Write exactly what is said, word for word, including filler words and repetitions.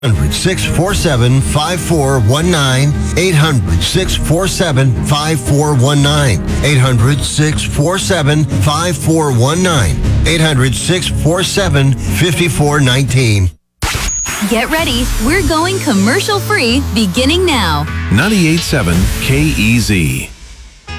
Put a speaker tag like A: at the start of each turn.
A: eight hundred, six four seven, five four one nine. eight hundred, six four seven, five four one nine. eight hundred, six four seven, five four one nine. eight hundred, six four seven, five four one nine.
B: Get ready. We're going commercial free beginning now.
C: ninety-eight point seven K E Z.